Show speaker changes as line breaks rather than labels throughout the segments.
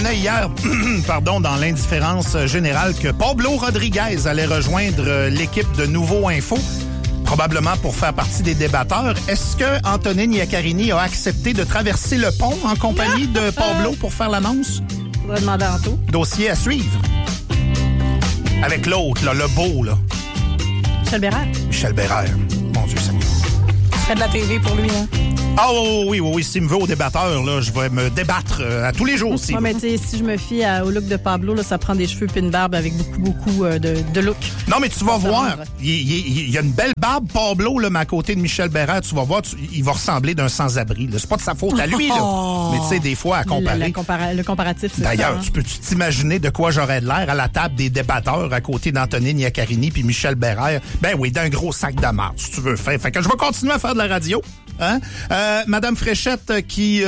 apprenait hier, dans l'indifférence générale, que Pablo Rodriguez allait rejoindre l'équipe de Nouveau Info, probablement pour faire partie des débatteurs. Est-ce que Antonine Iaccarini a accepté de traverser le pont en compagnie de Pablo pour faire l'annonce?
Faudrait demander à Anto.
Dossier à suivre. Avec l'autre, là, le beau, là.
Michel Bérard.
Michel Bérard. Mon Dieu Seigneur.
Fait de la TV pour lui, hein?
Ah oui, s'il me veut au débatteur, là, je vais me débattre à tous les jours aussi.
Ouais, mais tu sais, si je me fie au look de Pablo, là, ça prend des cheveux puis une barbe avec beaucoup de look.
Non, mais tu vas voir, il y a une belle barbe, Pablo, là, mais à côté de Michel Bérard, tu vas voir, il va ressembler d'un sans-abri. Là. C'est pas de sa faute à lui, là. Mais tu sais, des fois, à comparer.
Le comparatif, c'est
D'ailleurs,
ça, hein?
peux-tu t'imaginer de quoi j'aurais de l'air à la table des débatteurs à côté d'Antonine Iaccarini puis Michel Bérard? Ben oui, d'un gros sac de marde, si tu veux faire. Fait que je vais continuer à faire de la radio. Hein? Madame Fréchette qui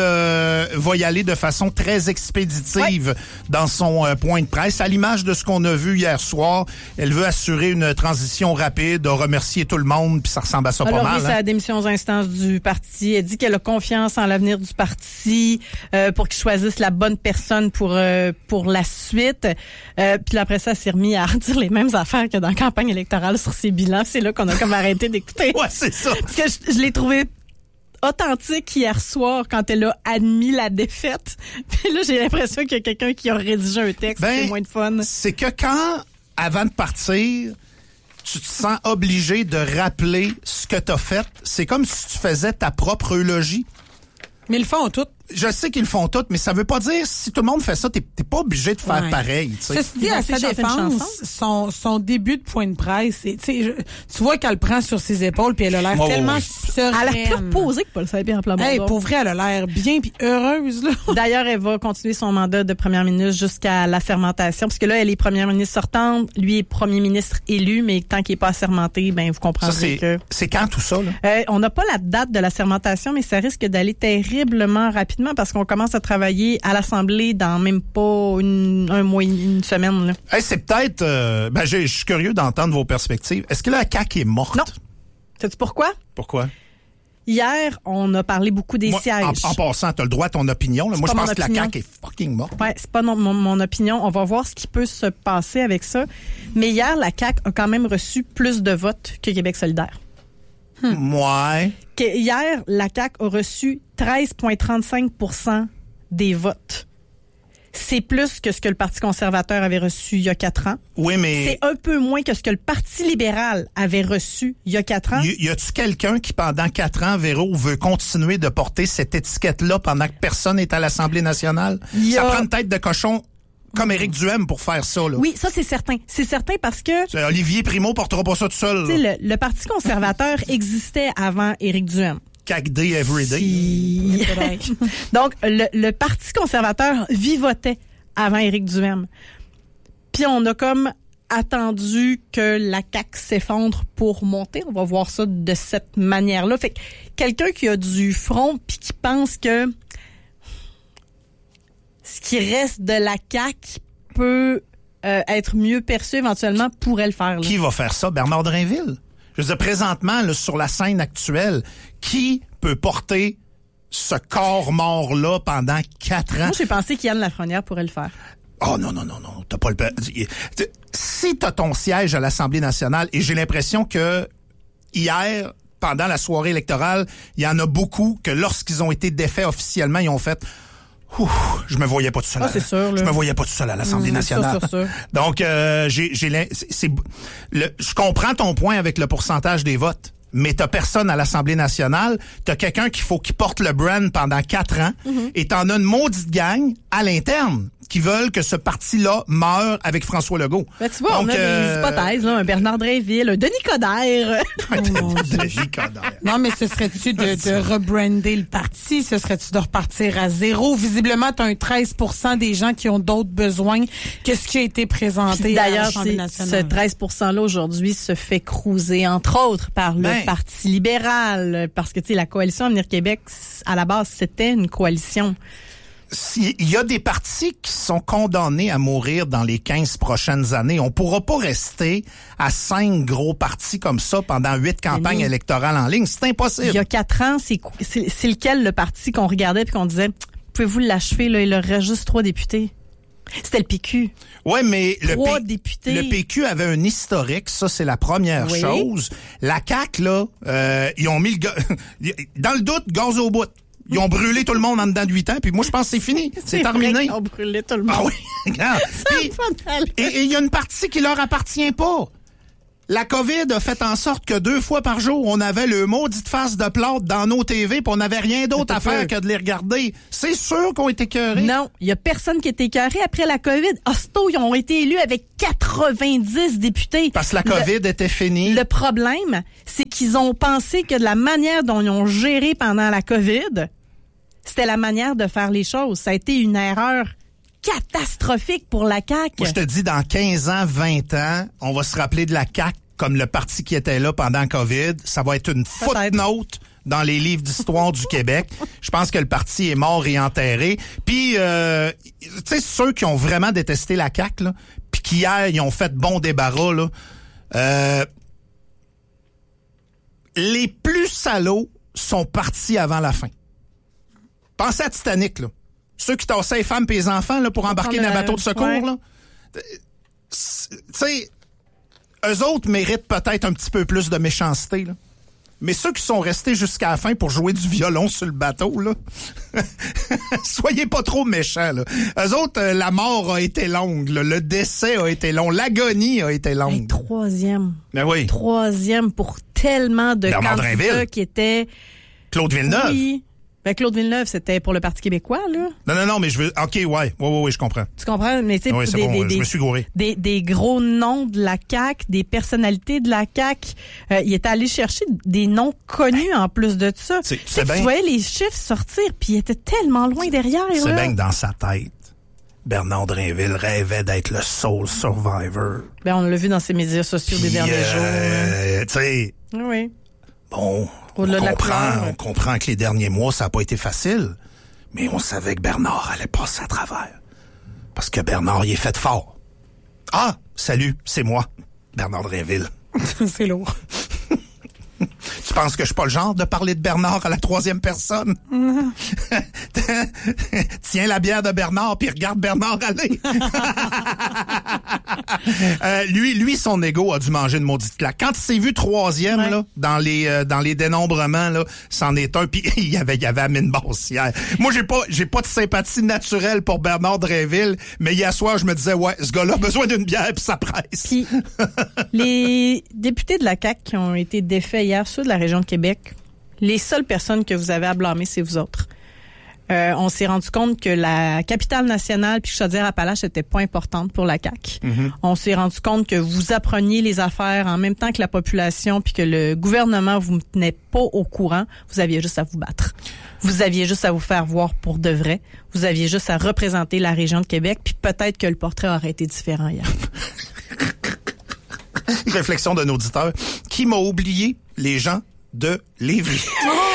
va y aller de façon très expéditive dans son point de presse. À l'image de ce qu'on a vu hier soir, elle veut assurer une transition rapide, remercier tout le monde, puis ça ressemble à ça pas mal.
Sa démission aux instances du parti. Elle dit qu'elle a confiance en l'avenir du parti pour qu'il choisisse la bonne personne pour la suite. Puis après ça, elle s'est remis à redire les mêmes affaires que dans la campagne électorale sur ses bilans. C'est là qu'on a comme arrêté d'écouter.
Ouais, c'est ça.
Parce que je l'ai trouvé authentique hier soir quand elle a admis la défaite. Puis là, j'ai l'impression qu'il y a quelqu'un qui a rédigé un texte, c'est moins de fun.
C'est que quand, avant de partir, tu te sens obligé de rappeler ce que t'as fait, c'est comme si tu faisais ta propre eulogie.
Mais ils le font tout.
Je sais qu'ils le font tout, mais ça veut pas dire si tout le monde fait ça, t'es pas obligé de faire pareil. T'sais.
Ceci dit, à sa défense, son début de point de presse, tu vois qu'elle prend sur ses épaules puis elle a l'air tellement sereine.
Elle a l'air plus reposée que Paul Saint-Pierre Plamondon.
Hey, pour vrai, elle a l'air bien puis heureuse là.
D'ailleurs, elle va continuer son mandat de première ministre jusqu'à l'assermentation, parce que là, elle est première ministre sortante, lui est premier ministre élu, mais tant qu'il est pas assermenté, ben vous comprendrez que.
C'est quand tout ça là?
On n'a pas la date de l'assermentation, mais ça risque d'aller terriblement rapidement parce qu'on commence à travailler à l'Assemblée dans même pas un mois, une semaine. Là.
Hey, c'est peut-être... je suis curieux d'entendre vos perspectives. Est-ce que la CAQ est morte?
Non. Sais-tu pourquoi?
Pourquoi?
Hier, on a parlé beaucoup des sièges.
En passant, t'as le droit à ton opinion. Là. Moi, je pense que la CAQ est fucking morte.
Ouais, c'est pas mon opinion. On va voir ce qui peut se passer avec ça. Mais hier, la CAQ a quand même reçu plus de votes que Québec solidaire.
Ouais.
Hier, la CAQ a reçu 13,35% des votes. C'est plus que ce que le Parti conservateur avait reçu il y a 4 ans.
Oui, mais...
C'est un peu moins que ce que le Parti libéral avait reçu il y a 4 ans.
Y a-tu quelqu'un qui, pendant 4 ans, Véro, veut continuer de porter cette étiquette-là pendant que personne n'est à l'Assemblée nationale? Ça prend une tête de cochon comme Éric Duhem pour faire ça, là.
Oui, ça, c'est certain. C'est certain parce que...
Olivier Primo portera pas ça tout seul.
Le Parti conservateur existait avant Éric Duhem.
CAQ-day everyday.
Donc, le Parti conservateur vivotait avant Éric Duhem. Puis on a comme attendu que la CAQ s'effondre pour monter. On va voir ça de cette manière-là. Fait que quelqu'un qui a du front puis qui pense que ce qui reste de la CAQ peut être mieux perçu éventuellement pourrait le faire. Là.
Qui va faire ça? Bernard Drinville? Je veux dire, présentement, là, sur la scène actuelle, qui peut porter ce corps mort-là pendant 4 ans?
Moi, j'ai pensé qu'Yann Lafrenière pourrait le faire.
Oh non, t'as pas le... Si t'as ton siège à l'Assemblée nationale, et j'ai l'impression que hier, pendant la soirée électorale, il y en a beaucoup que lorsqu'ils ont été défaits officiellement, ils ont fait... je me voyais pas tout seul.
C'est sûr, là.
Je me voyais pas tout seul à l'Assemblée nationale.
Sûr.
Donc, je comprends ton point avec le pourcentage des votes, mais t'as personne à l'Assemblée nationale. T'as quelqu'un qu'il porte le brand pendant 4 ans, et t'en as une maudite gang à l'interne qui veulent que ce parti-là meure avec François Legault.
Ben, tu vois, donc, on a des hypothèses, là, un Bernard Drinville, un Denis Coderre.
Denis Coderre.
Non, mais ce serait-tu de rebrander le parti? Ce serait-tu de repartir à zéro? Visiblement, tu as un 13% des gens qui ont d'autres besoins que ce qui a été présenté à l'Assemblée nationale.
Ce 13%-là, aujourd'hui, se fait cruiser, entre autres, par le Parti libéral. Parce que, tu sais, la coalition Avenir Québec, à la base, c'était une coalition.
Il y a des partis qui sont condamnés à mourir dans les 15 prochaines années. On pourra pas rester à 5 gros partis comme ça pendant 8 campagnes électorales en ligne. C'est impossible.
Il y a 4 ans, c'est lequel le parti qu'on regardait puis qu'on disait, pouvez-vous l'achever, là, il leur reste juste 3 députés? C'était le PQ.
Oui, mais
députés.
Le PQ avait un historique, ça c'est la première chose. La CAQ, là, ils ont mis dans le doute, gaz au bout. Ils ont brûlé tout le monde en dedans de 8 ans, puis moi je pense que c'est fini. C'est terminé.
Ils ont brûlé tout le monde.
Ah oui, regarde. Et il y a une partie qui leur appartient pas. La COVID a fait en sorte que 2 fois par jour, on avait le maudite face de plâtre dans nos TV, puis on n'avait rien d'autre à faire que de les regarder. C'est sûr qu'on était écœurés.
Non, il y a personne qui était écœuré après la COVID. Hosto, ils ont été élus avec 90 députés.
Parce que la COVID était finie.
Le problème, c'est qu'ils ont pensé que de la manière dont ils ont géré pendant la COVID, c'était la manière de faire les choses. Ça a été une erreur catastrophique pour la CAQ.
Moi, je te dis, dans 15 ans, 20 ans, on va se rappeler de la CAQ comme le parti qui était là pendant COVID. Ça va être une footnote dans les livres d'histoire du Québec. Je pense que le parti est mort et enterré. Puis, tu sais, ceux qui ont vraiment détesté la CAQ, là, puis qui hier, ils ont fait bon débarras, là, les plus salauds sont partis avant la fin. Pensez à Titanic, là. Ceux qui tassaient les femmes et les enfants là, pour embarquer dans un bateau de secours, là. Tu sais, eux autres méritent peut-être un petit peu plus de méchanceté, là. Mais ceux qui sont restés jusqu'à la fin pour jouer du violon sur le bateau, là, soyez pas trop méchants, là. Eux autres, la mort a été longue, là. Le décès a été long, l'agonie a été longue.
Hey, troisième.
Ben oui.
Troisième pour tellement de candidats qui étaient...
Claude Villeneuve.
Oui. Ben, Claude Villeneuve, c'était pour le Parti québécois, là.
Non, mais je veux... OK, ouais, je comprends.
Tu comprends? Mais tu sais,
je me suis gouré.
Des gros noms de la CAQ, des personnalités de la CAQ. Il est allé chercher des noms connus en plus de ça. Tu voyais les chiffres sortir, puis il était tellement loin derrière.
C'est bien que dans sa tête, Bernard Drinville rêvait d'être le Soul Survivor.
Ben, on l'a vu dans ses médias sociaux des derniers jours.
Tu sais...
Oui.
Bon... On comprend que les derniers mois, ça n'a pas été facile, mais on savait que Bernard allait passer à travers. Parce que Bernard, il est fait fort. Ah, salut, c'est moi, Bernard Drinville.
C'est lourd.
Tu penses que je suis pas le genre de parler de Bernard à la 3e personne? Tiens la bière de Bernard, puis regarde Bernard aller. Lui, son ego a dû manger une maudite claque. Quand il s'est vu 3e, là, dans les dénombrements, là, c'en est un, puis il y avait la mine basse hier. Moi, j'ai pas de sympathie naturelle pour Bernard Drinville, mais hier soir, je me disais, ouais, ce gars-là a besoin d'une bière, puis ça presse.
Puis, les députés de la CAQ qui ont été défaits hier, ceux de la région de Québec, les seules personnes que vous avez à blâmer, c'est vous autres. On s'est rendu compte que la capitale nationale puis Chaudière-Appalaches n'était pas importante pour la CAQ. Mm-hmm. On s'est rendu compte que vous appreniez les affaires en même temps que la population puis que le gouvernement vous tenait pas au courant. Vous aviez juste à vous battre. Vous aviez juste à vous faire voir pour de vrai. Vous aviez juste à représenter la région de Québec puis peut-être que le portrait aurait été différent hier.
Réflexion d'un auditeur. Qui m'a oublié? Les gens de Lévis.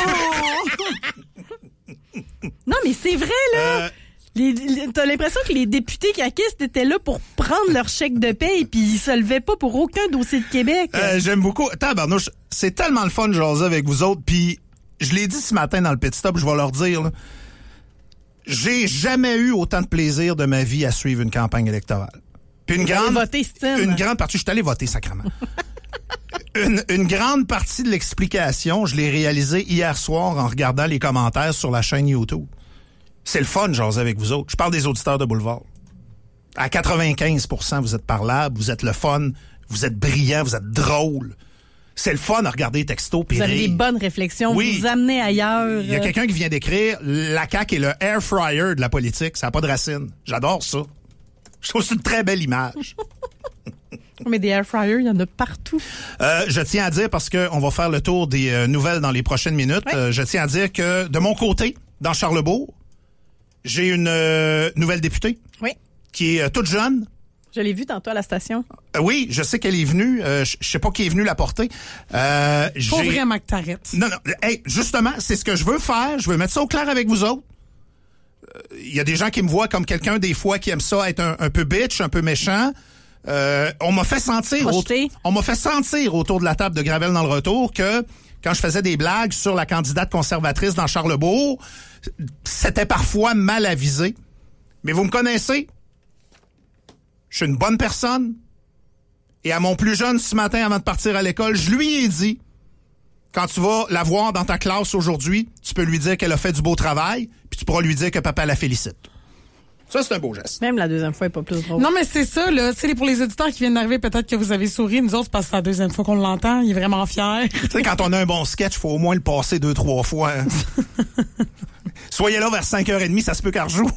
Non, mais c'est vrai, là. T'as l'impression que les députés caquistes étaient là pour prendre leur chèque de paye puis ils se levaient pas pour aucun dossier de Québec.
J'aime beaucoup. Tabarnouche, c'est tellement le fun de jaser avec vous autres. Puis je l'ai dit ce matin dans le Petit Stop, je vais leur dire, là, j'ai jamais eu autant de plaisir de ma vie à suivre une campagne électorale. Puis une grande partie, je suis allé voter sacrément. Une grande partie de l'explication, je l'ai réalisée hier soir en regardant les commentaires sur la chaîne YouTube. C'est le fun, jaser avec vous autres. Je parle des auditeurs de Boulevard. À 95%, vous êtes parlables, vous êtes le fun, vous êtes brillant, vous êtes drôle. C'est le fun à regarder les textos.
Vous avez des bonnes réflexions, vous amenez ailleurs.
Il y a quelqu'un qui vient d'écrire « La CAQ est le air fryer de la politique. Ça n'a pas de racine. » J'adore ça. Je trouve que c'est une très belle image.
Mais des air fryers, il y en a partout.
Je tiens à dire, parce qu'on va faire le tour des nouvelles dans les prochaines minutes, je tiens à dire que de mon côté, dans Charlesbourg, j'ai une nouvelle députée qui est toute jeune.
Je l'ai vue tantôt à la station.
Oui, je sais qu'elle est venue. Je sais pas qui est venu la porter.
Faut vraiment que t'arrêtes.
Non. Hey, justement, c'est ce que je veux faire. Je veux mettre ça au clair avec vous autres. Il y a des gens qui me voient comme quelqu'un, des fois, qui aime ça être un peu bitch, un peu méchant. On m'a fait sentir autour de la table de Gravel dans le retour que quand je faisais des blagues sur la candidate conservatrice dans Charlesbourg, c'était parfois mal avisé. Mais vous me connaissez. je suis une bonne personne. Et à mon plus jeune, ce matin, avant de partir à l'école, je lui ai dit, quand tu vas la voir dans ta classe aujourd'hui, tu peux lui dire qu'elle a fait du beau travail, puis tu pourras lui dire que papa la félicite. Ça, c'est un beau geste.
Même la deuxième fois est pas plus drôle.
Non, mais c'est ça, là. C'est pour les auditeurs qui viennent d'arriver, peut-être que vous avez souri. Nous autres, parce que c'est la deuxième fois qu'on l'entend. Il est vraiment fier.
Tu sais, quand on a un bon sketch, il faut au moins le passer 2-3 fois. Hein. Soyez là vers 5h30, ça se peut qu'elle rejoue.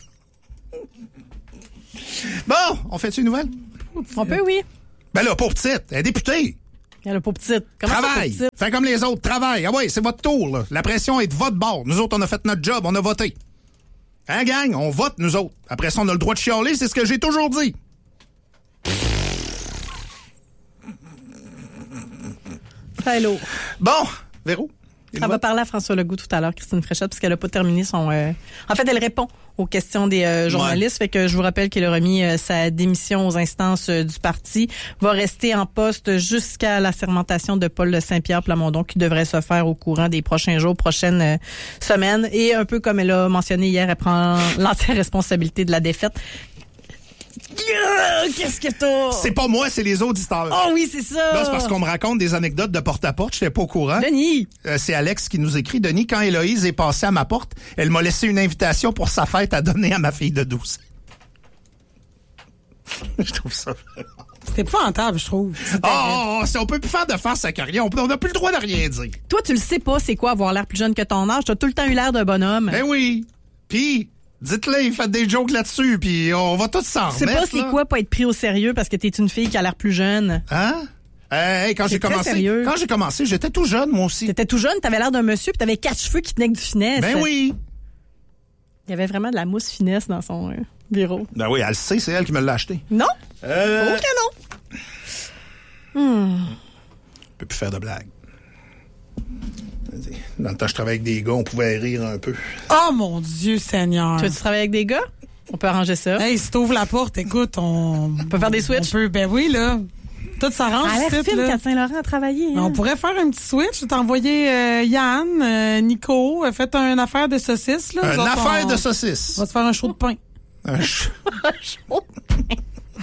Bon, on fait-tu une nouvelle?
On peut, oui.
Ben là, pauvre petite, elle est députée.
Elle a pas petite. Comment
Travaille.
ça, petite?
Fais comme les autres, travaille. Ah ouais, c'est votre tour, là. La pression est de votre bord. Nous autres, on a fait notre job, on a voté. Hein, gang? On vote, nous autres. Après ça, on a le droit de chialer, c'est ce que j'ai toujours dit.
Très lourd.
Bon, Véro?
Elle va parler à François Legault tout à l'heure, Christine Fréchette, parce qu'elle a pas terminé son... En fait, elle répond aux questions des journalistes. Fait que je vous rappelle qu'elle a remis sa démission aux instances du parti. Va rester en poste jusqu'à la sermentation de Paul de Saint-Pierre Plamondon, qui devrait se faire au courant des prochains jours, prochaines semaines. Et un peu comme elle a mentionné hier, elle prend l'entière responsabilité de la défaite. Qu'est-ce que t'as?
C'est pas moi, c'est les auditeurs.
Oh oui, c'est ça!
Là, c'est parce qu'on me raconte des anecdotes de porte-à-porte. J'étais pas au courant.
Denis!
C'est Alex qui nous écrit. Denis, quand Héloïse est passée à ma porte, elle m'a laissé une invitation pour sa fête à donner à ma fille de 12 ans. Je trouve ça vraiment...
C'est épouvantable, je trouve.
On peut plus faire de farce à carrière. On n'a plus le droit de rien dire.
Toi, tu le sais pas, c'est quoi avoir l'air plus jeune que ton âge? T'as tout le temps eu l'air d'un bonhomme.
Ben oui. Puis... dites-le, faites des jokes là-dessus, puis on va tous s'en remettre.
C'est pas c'est quoi pas être pris au sérieux parce que t'es une fille qui a l'air plus jeune.
Hein? Quand j'ai commencé, j'étais tout jeune, moi aussi.
T'étais tout jeune, t'avais l'air d'un monsieur, puis t'avais 4 cheveux qui tenaient que du finesse.
Ben oui.
Il y avait vraiment de la mousse finesse dans son bureau.
Ben oui, elle le sait, c'est elle qui me l'a acheté.
Non?
Oh que
non.
On peut plus faire de blagues. Dans le temps, je travaillais avec des gars, on pouvait rire un peu.
Oh mon Dieu Seigneur.
Tu travailles avec des gars? On peut arranger ça.
Hey, si t'ouvres la porte, écoute, on
peut faire des switches?
On peut, ben oui, là. Tout s'arrange.
À l'air fine qu'à Saint-Laurent a travaillé. Hein?
On pourrait faire un petit switch. T'envoyer Yann, Nico, faites une affaire de saucisse. Là.
Une affaire de saucisse.
On va se faire un show de pain.
Un show
de pain.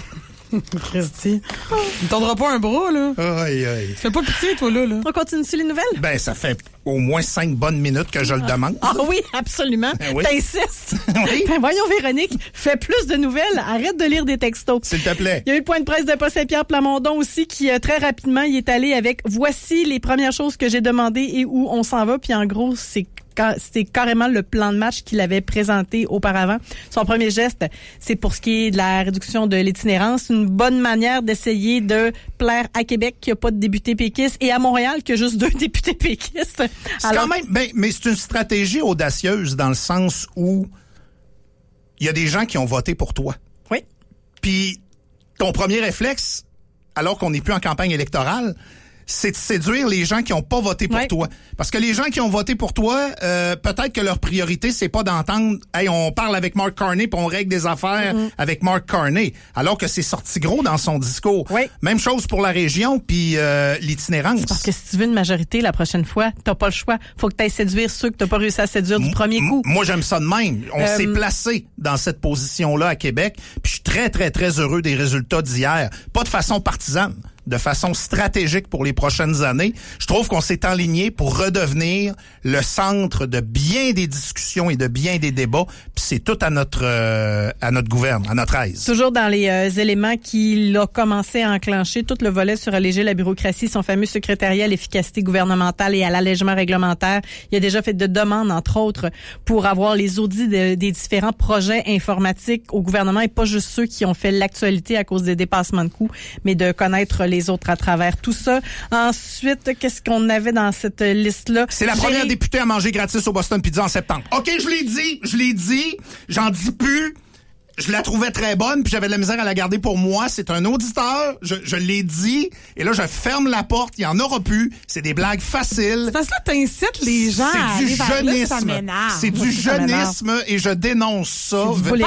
Christy. Ne tendra pas un bras, là.
Aïe, aïe.
Tu fais pas pitié, toi, là.
On continue sur les nouvelles?
Ben, ça fait au moins 5 bonnes minutes que je le demande.
Ah oui, absolument.
Ben oui.
T'insistes.
Oui.
Ben voyons, Véronique, fais plus de nouvelles. Arrête de lire des textos.
S'il te plaît.
Il y a eu le point de presse de Paul Saint-Pierre Plamondon aussi qui, très rapidement, il est allé avec « Voici les premières choses que j'ai demandées et où on s'en va ». Puis en gros, c'était carrément le plan de match qu'il avait présenté auparavant. Son premier geste, c'est pour ce qui est de la réduction de l'itinérance. Une bonne manière d'essayer de plaire à Québec qui a pas de députés péquistes et à Montréal qui a juste 2 députés péquistes.
C'est quand même, mais c'est une stratégie audacieuse dans le sens où il y a des gens qui ont voté pour toi.
Oui.
Puis ton premier réflexe, alors qu'on n'est plus en campagne électorale, c'est de séduire les gens qui n'ont pas voté pour toi. Parce que les gens qui ont voté pour toi, peut-être que leur priorité, c'est pas d'entendre « Hey, on parle avec Mark Carney puis on règle des affaires avec Mark Carney », alors que c'est sorti gros dans son discours.
Oui.
Même chose pour la région puis l'itinérance.
C'est parce que si tu veux une majorité la prochaine fois, t'as pas le choix. Faut que t'ailles séduire ceux que t'as pas réussi à séduire du premier coup.
Moi, j'aime ça de même. On s'est placé dans cette position-là à Québec, puis je suis très, très, très heureux des résultats d'hier. Pas de façon partisane, de façon stratégique pour les prochaines années. Je trouve qu'on s'est enligné pour redevenir le centre de bien des discussions et de bien des débats. Puis c'est tout à notre gouverne, à notre aise.
Toujours dans les éléments qu'il a commencé à enclencher, tout le volet sur alléger la bureaucratie, son fameux secrétariat à l'efficacité gouvernementale et à l'allègement réglementaire. Il a déjà fait de demandes, entre autres, pour avoir les audits des différents projets informatiques au gouvernement et pas juste ceux qui ont fait l'actualité à cause des dépassements de coûts, mais de connaître les autres à travers tout ça. Ensuite, qu'est-ce qu'on avait dans cette liste-là?
C'est la première députée à manger gratis au Boston Pizza en septembre. OK, je l'ai dit, j'en dis plus. Je la trouvais très bonne, puis j'avais de la misère à la garder pour moi. C'est un auditeur, je l'ai dit, et là, je ferme la porte, il n'y en aura plus. C'est des blagues faciles.
C'est parce que là, t'incites les gens à aller vers là, ça m'énerve.
C'est du jeunisme, et je dénonce ça.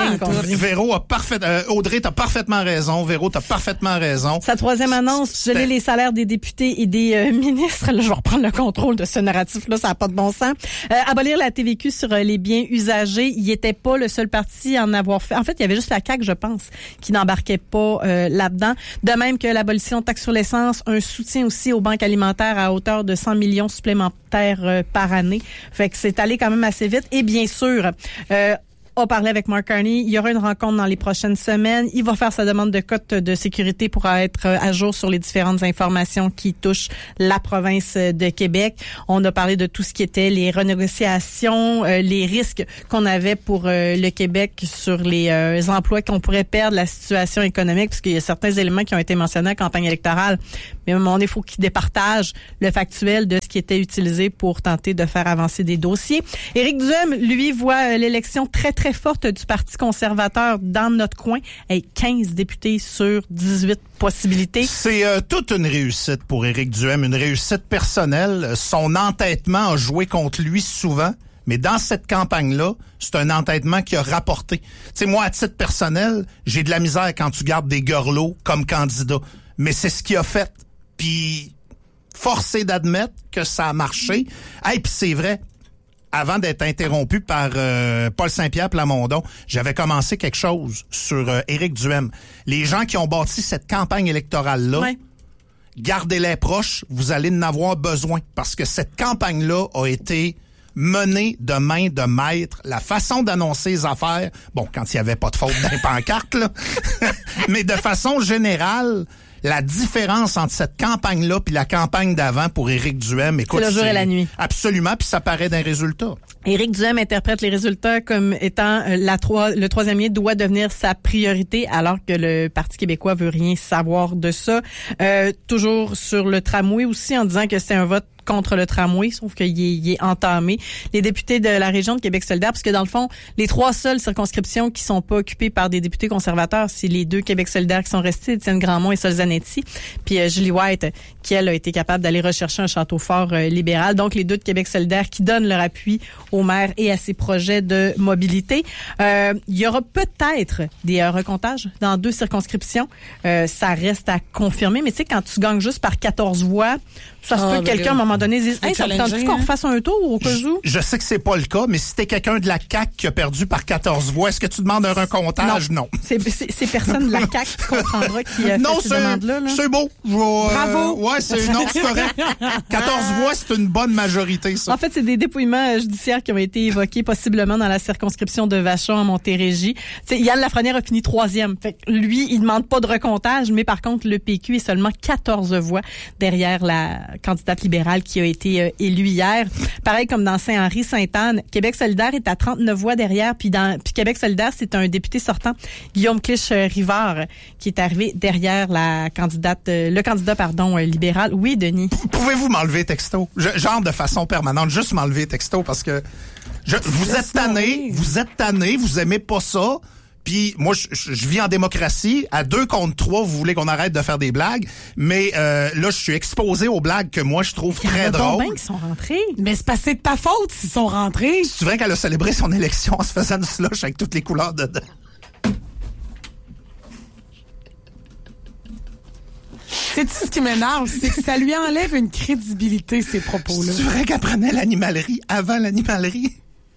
Véro a Audrey, t'as parfaitement raison. Véro, t'as parfaitement raison.
Sa troisième annonce, geler les salaires des députés et des ministres. Là, je vais reprendre le contrôle de ce narratif-là, ça n'a pas de bon sens. Abolir la TVQ sur les biens usagés. Il n'était pas le seul parti à en avoir fait. En fait, il y avait juste la CAQ, je pense, qui n'embarquait pas là-dedans. De même que l'abolition de taxe sur l'essence, un soutien aussi aux banques alimentaires à hauteur de 100 millions supplémentaires par année. Fait que c'est allé quand même assez vite. Et bien sûr, on parlait avec Mark Carney. Il y aura une rencontre dans les prochaines semaines. Il va faire sa demande de cote de sécurité pour être à jour sur les différentes informations qui touchent la province de Québec. On a parlé de tout ce qui était les renégociations, les risques qu'on avait pour le Québec sur les emplois qu'on pourrait perdre, la situation économique, parce qu'il y a certains éléments qui ont été mentionnés en campagne électorale. Mais à un moment donné, il faut qu'ils départagent le factuel de ce qui était utilisé pour tenter de faire avancer des dossiers. Éric Duhem, lui, voit l'élection très forte du Parti conservateur dans notre coin. 15 députés sur 18 possibilités.
C'est toute une réussite pour Éric Duhem, une réussite personnelle. Son entêtement a joué contre lui souvent, mais dans cette campagne-là, c'est un entêtement qui a rapporté. Tu sais, moi, à titre personnel, j'ai de la misère quand tu gardes des gorlots comme candidat. Mais c'est ce qu'il a fait. Puis, forcé d'admettre que ça a marché. Puis c'est vrai, avant d'être interrompu par Paul Saint-Pierre Plamondon, j'avais commencé quelque chose sur Éric Duhem. Les gens qui ont bâti cette campagne électorale-là, gardez-les proches, vous allez en avoir besoin. Parce que cette campagne-là a été menée de main de maître. La façon d'annoncer les affaires, bon, quand il n'y avait pas de faute dans les pancartes, là, mais de façon générale, la différence entre cette campagne-là puis la campagne d'avant pour Éric Duhem, écoute,
c'est le jour et la nuit.
Absolument, puis ça paraît d'un résultat.
Éric Duhem interprète les résultats comme étant le troisième lien doit devenir sa priorité, alors que le Parti québécois veut rien savoir de ça. Toujours sur le tramway aussi, en disant que c'est un vote contre le tramway, sauf qu'il est entamé. Les députés de la région de Québec solidaire, parce que dans le fond, les 3 seules circonscriptions qui sont pas occupées par des députés conservateurs, c'est les 2 Québec solidaire qui sont restés, Étienne Grandmont et Sol Zanetti, puis Julie White, qui elle a été capable d'aller rechercher un château fort libéral. Donc les 2 de Québec solidaire qui donnent leur appui au maire et à ses projets de mobilité. Il y aura peut-être des recomptages dans 2 circonscriptions. Ça reste à confirmer, mais tu sais, quand tu gagnes juste par 14 voix, ça se peut que quelqu'un, à un moment donné, dise « Hey, ça me tente-tu qu'on refasse un tour au cas où? »
Je sais que c'est pas le cas, mais si t'es quelqu'un de la CAQ qui a perdu par 14 voix, est-ce que tu demandes un recomptage? Non.
C'est personne de la CAQ qui comprendra qui a fait ces demandes-là.
Non, c'est beau.
Bravo!
C'est correct. 14 voix, c'est une bonne majorité, ça.
En fait, c'est des dépouillements judiciaires qui ont été évoqués possiblement dans la circonscription de Vachon à Montérégie. T'sais, Yann Lafrenière a fini 3e. Fait que lui, il demande pas de recomptage, mais par contre, le PQ est seulement 14 voix derrière la candidate libérale qui a été élue hier. Pareil comme dans Saint-Henri-Sainte-Anne, Québec solidaire est à 39 voix derrière, puis Québec solidaire, c'est un député sortant, Guillaume Clich-Rivard, qui est arrivé derrière le candidat libéral. Oui, Denis.
Pouvez-vous m'enlever texto? Genre de façon permanente, juste m'enlever texto parce que vous êtes tanné, vous aimez pas ça. Puis moi, je vis en démocratie. À 2 contre 3, vous voulez qu'on arrête de faire des blagues. Mais là, je suis exposé aux blagues que moi, je trouve très drôles.
Il y en a qui sont rentrés.
Mais c'est passé de ta faute s'ils sont rentrés.
C'est vrai qu'elle a célébré son élection en se faisant du slush avec toutes les couleurs dedans.
C'est-tu ce qui m'énerve? C'est que ça lui enlève une crédibilité, ces propos-là.
C'est vrai qu'elle prenait l'animalerie avant l'animalerie?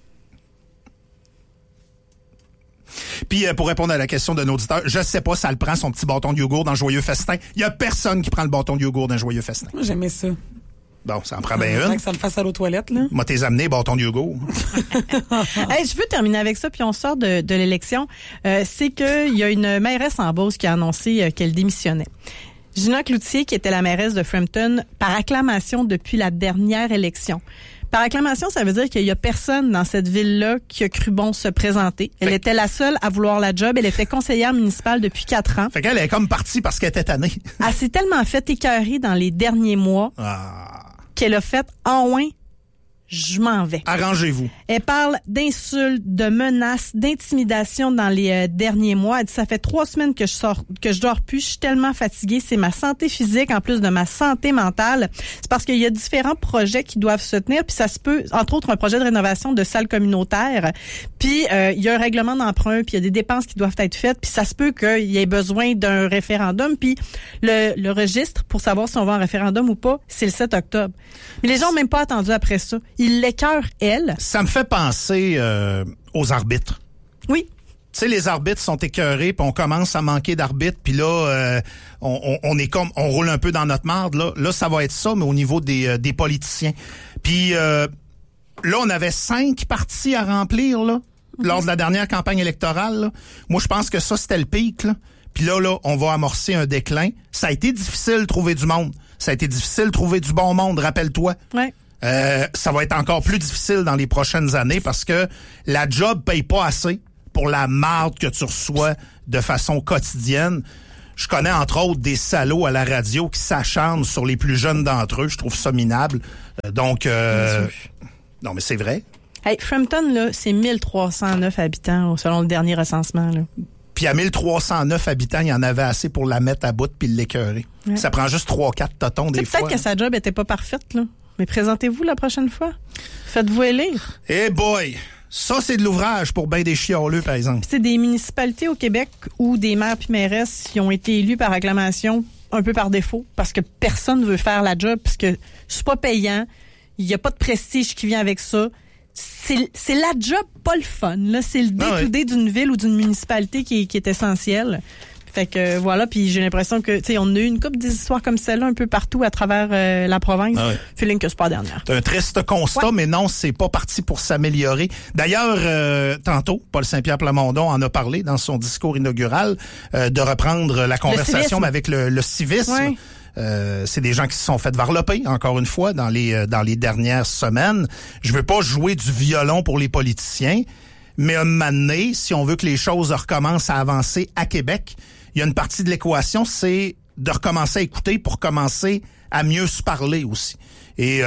Puis pour répondre à la question de nos auditeurs, je sais pas, ça le prend son petit bâton de yogourt dans le Joyeux Festin. Il y a personne qui prend le bâton de yogourt dans le Joyeux Festin.
Moi, j'aimais ça.
Bon, ça en prend bien une.
Que ça me fasse aller aux toilettes, là.
Moi, t'es amené, bâton de yogourt.
Hey, je veux terminer avec ça, puis on sort de l'élection. C'est qu'il y a une mairesse en Beauce qui a annoncé qu'elle démissionnait. Gina Cloutier, qui était la mairesse de Frampton, par acclamation depuis la dernière élection. Par acclamation, ça veut dire qu'il y a personne dans cette ville-là qui a cru bon se présenter. Elle était la seule à vouloir la job. Elle était conseillère municipale depuis 4 ans.
Fait qu'elle est comme partie parce qu'elle était tannée.
Elle s'est tellement fait écœurer dans les derniers mois qu'elle a fait « En ouin, je m'en vais ».
Arrangez-vous.
Elle parle d'insultes, de menaces, d'intimidation dans les derniers mois. Elle dit, ça fait 3 semaines que je dors plus. Je suis tellement fatiguée. C'est ma santé physique en plus de ma santé mentale. C'est parce qu'il y a différents projets qui doivent se tenir. Puis ça se peut, entre autres, un projet de rénovation de salles communautaires. Puis il y a un règlement d'emprunt. Puis il y a des dépenses qui doivent être faites. Puis ça se peut qu'il y ait besoin d'un référendum. Puis le registre pour savoir si on va en référendum ou pas, c'est le 7 octobre. Mais les gens n'ont même pas attendu après ça. Ils l'écœurent, elle.
Ça me fait penser aux arbitres.
Oui.
Tu sais, les arbitres sont écœurés, puis on commence à manquer d'arbitres, puis là, on est comme, on roule un peu dans notre marde. Là, ça va être ça, mais au niveau des politiciens. Puis là, on avait 5 partis à remplir là lors de la dernière campagne électorale. Là. Moi, je pense que ça, c'était le pic. Là. Puis là, on va amorcer un déclin. Ça a été difficile de trouver du monde. Ça a été difficile de trouver du bon monde, rappelle-toi.
Ouais.
Ça va être encore plus difficile dans les prochaines années parce que la job paye pas assez pour la marde que tu reçois de façon quotidienne. Je connais entre autres des salauds à la radio qui s'acharnent sur les plus jeunes d'entre eux. Je trouve ça minable. Donc, non, mais c'est vrai.
Hey, Frampton, là, c'est 1309 habitants selon le dernier recensement. Là.
Puis à 1309 habitants, il y en avait assez pour la mettre à bout puis l'écœurer. Ouais. Ça prend juste 3-4 totons des fois.
Peut-être que sa job était pas parfaite, là. Mais présentez-vous la prochaine fois. Faites-vous élire.
Eh boy! Ça, c'est de l'ouvrage pour bien des chialeux, par exemple.
C'est des municipalités au Québec où des maires puis mairesses qui ont été élus par acclamation un peu par défaut parce que personne ne veut faire la job parce que c'est pas payant. Il n'y a pas de prestige qui vient avec ça. C'est la job, pas le fun. Là, c'est le day-to-day d'une ville ou d'une municipalité qui est essentiel. Fait que voilà, puis j'ai l'impression que tu sais on a eu une couple d'histoires comme celle-là un peu partout à travers la province. Feeling que c'est pas la dernière.
C'est un triste constat, mais non, c'est pas parti pour s'améliorer. D'ailleurs, tantôt, Paul Saint-Pierre Plamondon en a parlé dans son discours inaugural de reprendre la conversation avec le civisme. Ouais. C'est des gens qui se sont fait varloper, encore une fois, dans les dernières semaines. Je veux pas jouer du violon pour les politiciens, mais un moment donné, si on veut que les choses recommencent à avancer à Québec, il y a une partie de l'équation, c'est de recommencer à écouter pour commencer à mieux se parler aussi. Et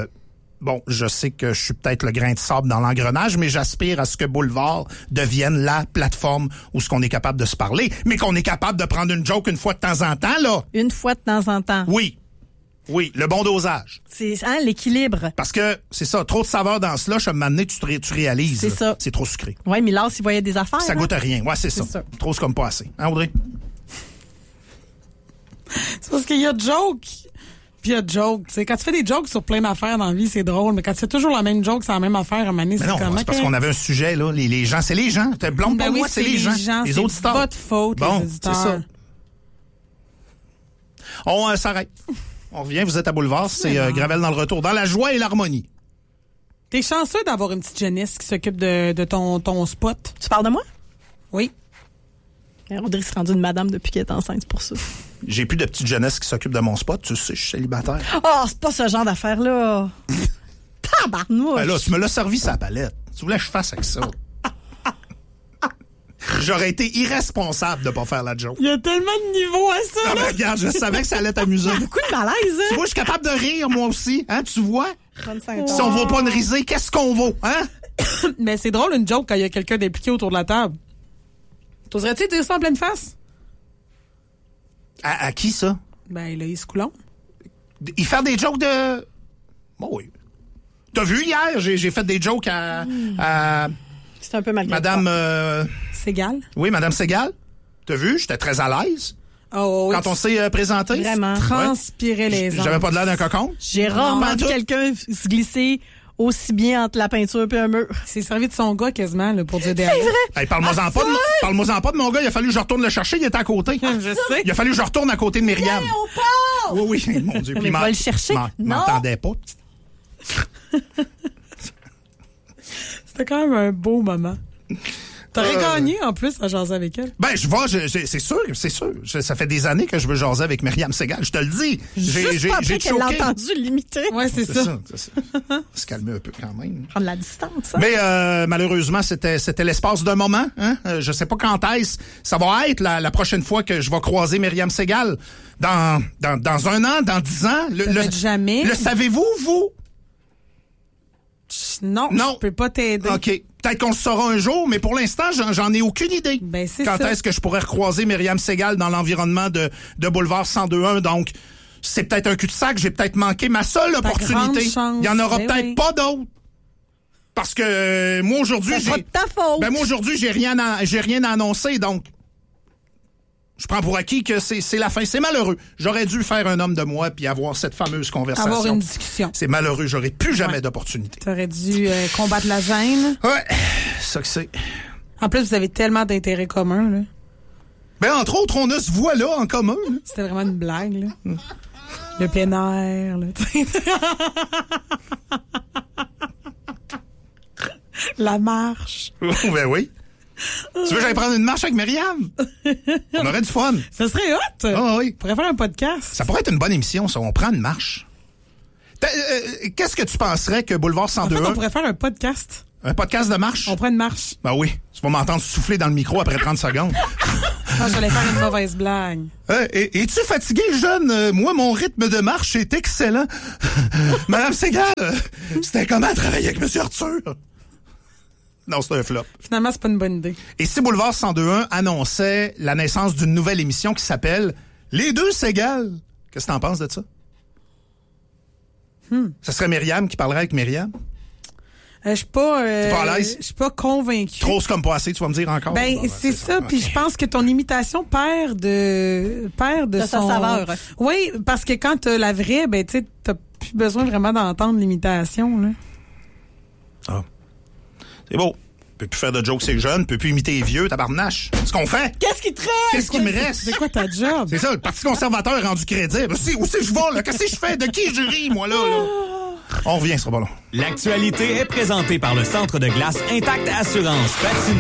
bon, je sais que je suis peut-être le grain de sable dans l'engrenage, mais j'aspire à ce que Boulevard devienne la plateforme où ce qu'on est capable de se parler, mais qu'on est capable de prendre une joke une fois de temps en temps, là.
Une fois de temps en temps.
Oui. Oui, le bon dosage.
C'est l'équilibre.
Parce que, c'est ça, trop de saveur dans ce slush, à un moment donné, tu réalises.
C'est ça.
C'est trop sucré.
Oui, mais là, s'il voyait des affaires.
Ça goûte à rien. Ouais, c'est ça. Trop, c'est comme pas assez. Hein, Audrey?
C'est parce qu'il y a de jokes. Puis il y a de jokes. T'sais, quand tu fais des jokes sur plein d'affaires dans la vie, c'est drôle. Mais quand tu fais toujours la même joke, c'est la même affaire à un moment donné, c'est
non, c'est parce qu'on avait un sujet, là. Les gens, c'est les gens. T'es blonde pour moi, c'est les gens. Les auditeurs.
C'est votre faute,
bon,
les auditeurs.
C'est ça. On s'arrête. On revient, vous êtes à Boulevard, c'est Gravel dans le retour, dans la joie et l'harmonie.
T'es chanceux d'avoir une petite jeunesse qui s'occupe de ton spot.
Tu parles de moi?
Oui.
Audrey s'est rendue une madame depuis qu'elle est enceinte, c'est pour ça.
J'ai plus de petite jeunesse qui s'occupe de mon spot, tu sais, je suis célibataire.
Oh, c'est pas ce genre d'affaire-là. Tabarnouche!
Ben là, tu me l'as servi sa palette. Tu voulais que je fasse avec ça. J'aurais été irresponsable de pas faire la joke.
Il y a tellement de niveaux à ça.
Ah, ben, regarde, je savais que ça allait t'amuser.
Beaucoup de malaise, hein?
Tu vois, je suis capable de rire, moi aussi. Hein, tu vois?
35 ans.
Si on vaut pas une risée, qu'est-ce qu'on vaut? Hein?
Mais c'est drôle, une joke, quand il y a quelqu'un d'impliqué autour de la table. T'oserais-tu dire ça en pleine face?
À qui, ça?
Ben, Loïs Coulon.
Il fait des jokes de... Bon, oui. T'as vu hier? J'ai fait des jokes à
c'est un peu mal.
Madame...
Ségal?
Oui, Madame Ségal. T'as vu? J'étais très à l'aise.
Oh, oui.
Quand on s'est présenté.
Vraiment.
Transpirer les ans.
J'avais pas de l'air d'un cocon.
J'ai rarement vu quelqu'un se glisser aussi bien entre la peinture et un mur.
C'est servi de son gars quasiment là, pour dire des.
C'est vrai.
Hey, parle-moi-en pas de mon gars. Il a fallu que je retourne le chercher. Il était à côté.
Je sais.
Il a fallu que je retourne à côté de Myriam.
Hey, on part!
Oui, mon Dieu.
Mais va le chercher.
M'entendais pas.
C'était quand même un beau moment. T'aurais gagné, en plus, à jaser avec elle.
Ben, c'est sûr. Ça fait des années que je veux jaser avec Myriam Ségal. Je te le dis.
Juste pas après qu'elle l'a entendu limiter.
Ouais, c'est ça.
Se calmer un peu quand même.
Prendre la distance. Hein?
Mais malheureusement, c'était l'espace d'un moment. Hein? Je sais pas quand est-ce. Ça va être la prochaine fois que je vais croiser Myriam Ségal. Dans 1 an, dans 10 ans.
Jamais.
Le savez-vous, vous?
Non, je peux pas t'aider.
OK. Peut-être qu'on le saura un jour, mais pour l'instant, j'en ai aucune idée.
Ben, c'est
quand est-ce que je pourrais recroiser Myriam Ségal dans l'environnement de Boulevard 102.1? Donc, c'est peut-être un cul-de-sac. J'ai peut-être manqué ma seule opportunité. Il y en aura peut-être pas d'autres. Parce que moi, aujourd'hui,
c'est pas de ta faute.
Ben, moi, aujourd'hui, j'ai rien à annoncer, donc je prends pour acquis que c'est la fin. C'est malheureux. J'aurais dû faire un homme de moi puis avoir cette fameuse conversation.
Avoir une discussion.
C'est malheureux. J'aurais plus jamais d'opportunité.
T'aurais dû combattre la gêne.
Ouais, ça que c'est.
En plus, vous avez tellement d'intérêts communs, là.
Ben, entre autres, on a ce voix-là en commun. Là.
C'était vraiment une blague, là. Le plein air, là. La marche.
Ben oui. Tu veux que j'aille prendre une marche avec Myriam? On aurait du fun.
Ça serait hot.
Ah oui.
On pourrait faire un podcast.
Ça pourrait être une bonne émission, ça. On prend une marche. Qu'est-ce que tu penserais que Boulevard 102.1...
En fait, on pourrait faire un podcast.
Un podcast de marche?
On prend une marche.
Ben oui. Tu vas m'entendre souffler dans le micro après 30 secondes.
Ah, j'allais faire une mauvaise blague.
Es-tu fatigué, jeune? Moi, mon rythme de marche est excellent. Madame Segal, c'était comment travailler avec M. Arthur? Non, c'est un flop.
Finalement, c'est pas une bonne idée.
Et si Boulevard 102.1 annonçait la naissance d'une nouvelle émission qui s'appelle Les deux Segal, qu'est-ce que t'en penses de ça? Ça serait Myriam qui parlerait avec Myriam?
Je suis pas,
T'es pas à l'aise?
Je suis pas convaincue.
Trop, c'est comme pas assez, tu vas me dire encore.
Ben, c'est ça. Puis je pense que ton imitation perd de
sa saveur.
Oui, parce que quand t'as la vraie, ben, tu sais, t'as plus besoin vraiment d'entendre l'imitation, là.
Ah. C'est beau. Peut plus faire de jokes, c'est jeune. Peut plus imiter les vieux, tabarnache. C'est ce qu'on fait.
Qu'est-ce qui te reste?
Qu'est-ce qui me reste?
C'est quoi ta job?
C'est ça, le Parti conservateur est rendu crédible. Où c'est que je vais, là? Qu'est-ce que je fais? De qui je ris, moi, là? On revient, ce sera pas long.
L'actualité est présentée par le Centre de glace Intact Assurance.